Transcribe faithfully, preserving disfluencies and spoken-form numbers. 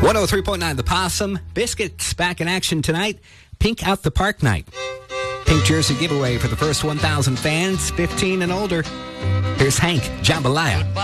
one oh three point nine The Possum. Biscuits back in action tonight. Pink Out the Park night. Pink jersey giveaway for the first one thousand fans, fifteen and older. Here's Hank Jambalaya.